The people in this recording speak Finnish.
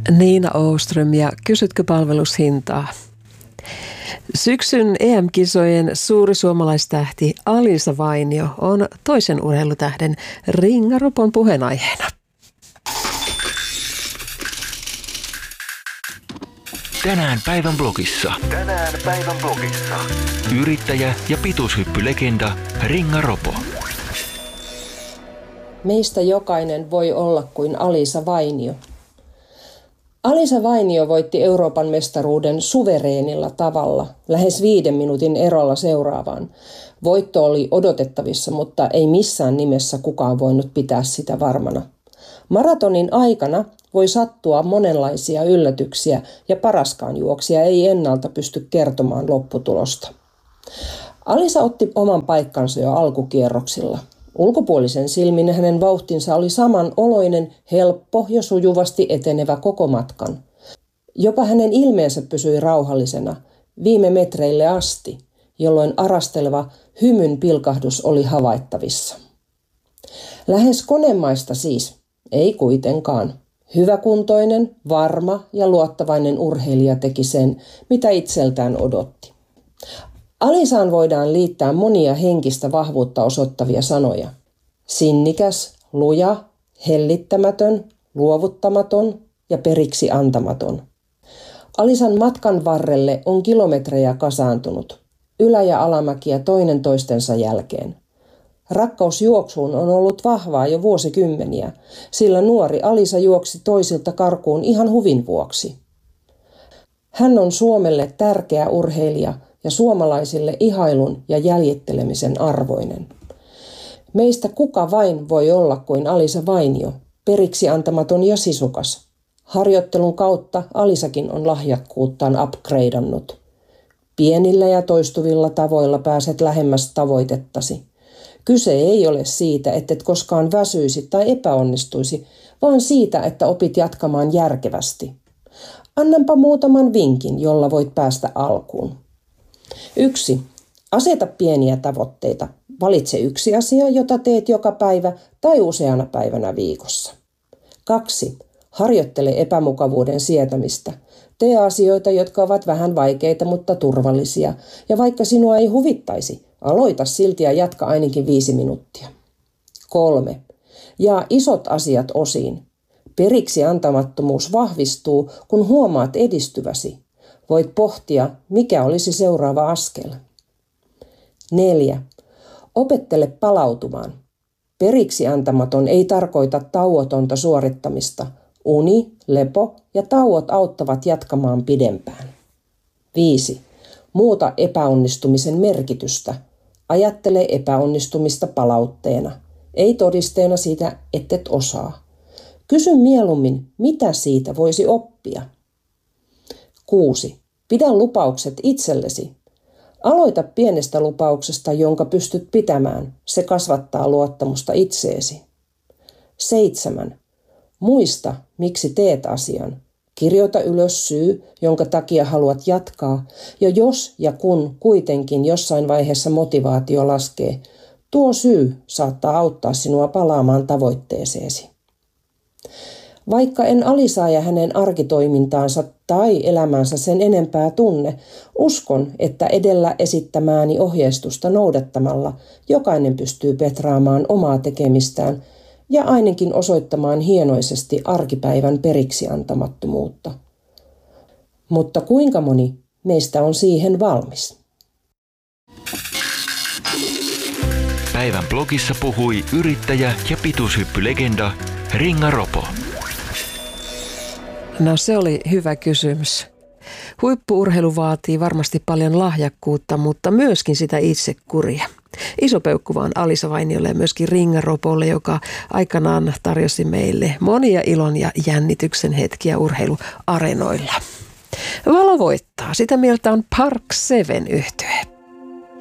Niina Åström ja kysytkö palvelushintaa? Syksyn EM-kisojen suuri suomalaistähti Alisa Vainio on toisen urheilutähden Ringa Ropon puheenaiheena. Tänään päivän blogissa. Yrittäjä ja pituushyppylegenda Ringa Ropo. Meistä jokainen voi olla kuin Alisa Vainio. Alisa Vainio voitti Euroopan mestaruuden suvereenilla tavalla, lähes 5 minuutin erolla seuraavaan. Voitto oli odotettavissa, mutta ei missään nimessä kukaan voinut pitää sitä varmana. Maratonin aikana voi sattua monenlaisia yllätyksiä ja paraskaan juoksija ei ennalta pysty kertomaan lopputulosta. Alisa otti oman paikkansa jo alkukierroksilla. Ulkopuolisen silmin hänen vauhtinsa oli samanoloinen, helppo ja sujuvasti etenevä koko matkan. Jopa hänen ilmeensä pysyi rauhallisena viime metreille asti, jolloin arasteleva hymyn pilkahdus oli havaittavissa. Lähes konemaista siis, ei kuitenkaan. Hyväkuntoinen, varma ja luottavainen urheilija teki sen, mitä itseltään odotti. Alisaan voidaan liittää monia henkistä vahvuutta osoittavia sanoja. Sinnikäs, luja, hellittämätön, luovuttamaton ja periksi antamaton. Alisan matkan varrelle on kilometrejä kasaantunut, ylä- ja alamäkiä toinen toistensa jälkeen. Rakkaus juoksuun on ollut vahvaa jo vuosikymmeniä, sillä nuori Alisa juoksi toisilta karkuun ihan huvin vuoksi. Hän on Suomelle tärkeä urheilija ja suomalaisille ihailun ja jäljittelemisen arvoinen. Meistä kuka vain voi olla kuin Alisa Vainio, periksi antamaton ja sisukas. Harjoittelun kautta Alisakin on lahjakkuuttaan upgradeannut. Pienillä ja toistuvilla tavoilla pääset lähemmäs tavoitettasi. Kyse ei ole siitä, ettet koskaan väsyisi tai epäonnistuisi, vaan siitä, että opit jatkamaan järkevästi. Annanpa muutaman vinkin, jolla voit päästä alkuun. 1. Aseta pieniä tavoitteita. Valitse yksi asia, jota teet joka päivä tai useana päivänä viikossa. 2. Harjoittele epämukavuuden sietämistä. Tee asioita, jotka ovat vähän vaikeita, mutta turvallisia. Ja vaikka sinua ei huvittaisi, aloita silti ja jatka ainakin 5 minuuttia. 3. Jaa isot asiat osiin. Periksi antamattomuus vahvistuu, kun huomaat edistyväsi. Voit pohtia, mikä olisi seuraava askel. 4. Opettele palautumaan. Periksi antamaton ei tarkoita tauotonta suorittamista. Uni, lepo ja tauot auttavat jatkamaan pidempään. 5. Muuta epäonnistumisen merkitystä. Ajattele epäonnistumista palautteena, ei todisteena siitä, ettet osaa. Kysy mieluummin, mitä siitä voisi oppia. 6. Pidä lupaukset itsellesi. Aloita pienestä lupauksesta, jonka pystyt pitämään. Se kasvattaa luottamusta itseesi. 7. Muista, miksi teet asian. Kirjoita ylös syy, jonka takia haluat jatkaa, ja jos ja kun kuitenkin jossain vaiheessa motivaatio laskee, tuo syy saattaa auttaa sinua palaamaan tavoitteeseesi. Vaikka en Alisaa ja hänen arkitoimintaansa tai elämänsä sen enempää tunne, uskon, että edellä esittämääni ohjeistusta noudattamalla jokainen pystyy petraamaan omaa tekemistään ja ainakin osoittamaan hienoisesti arkipäivän periksi antamattomuutta. Mutta kuinka moni meistä on siihen valmis? Päivän blogissa puhui yrittäjä ja pituushyppylegenda Ringa Ropo. No se oli hyvä kysymys. Huippu-urheilu vaatii varmasti paljon lahjakkuutta, mutta myöskin sitä itsekuria. Iso peukku vaan Alisa Vainiolle ja myöskin Ringa Ropolle, joka aikanaan tarjosi meille monia ilon ja jännityksen hetkiä urheiluareenoilla. Valo voittaa. Sitä mieltä on Park Seven -yhtye.